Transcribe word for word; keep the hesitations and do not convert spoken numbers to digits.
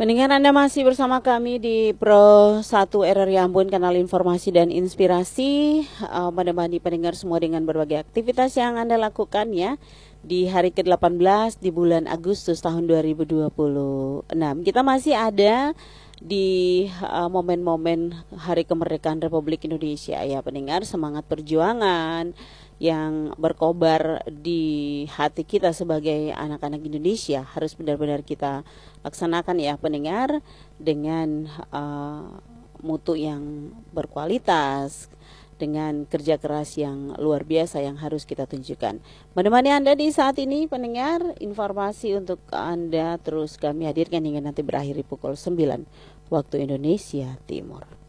Pendengar, Anda masih bersama kami di Pro satu R R I Ambon, kanal informasi dan inspirasi, uh, menemani pendengar semua dengan berbagai aktivitas yang Anda lakukan ya di hari ke delapan belas di bulan Agustus tahun dua ribu dua puluh enam. Kita masih ada di uh, momen-momen Hari Kemerdekaan Republik Indonesia ya pendengar. Semangat perjuangan yang berkobar di hati kita sebagai anak-anak Indonesia harus benar-benar kita laksanakan ya pendengar, dengan uh, mutu yang berkualitas, dengan kerja keras yang luar biasa yang harus kita tunjukkan. Menemani Anda di saat ini pendengar, informasi untuk Anda terus kami hadirkan hingga nanti berakhir di pukul sembilan waktu Indonesia Timur.